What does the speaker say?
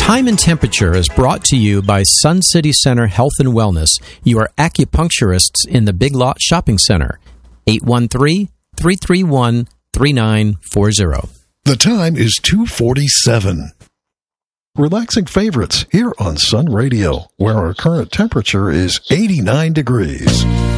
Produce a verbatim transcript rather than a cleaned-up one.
Time and Temperature is brought to you by Sun City Center Health and Wellness, your acupuncturists in the Big Lot Shopping Center. eight one three, three three one, three nine four zero. The time is two forty-seven. Relaxing favorites here on Sun Radio, where our current temperature is eighty-nine degrees.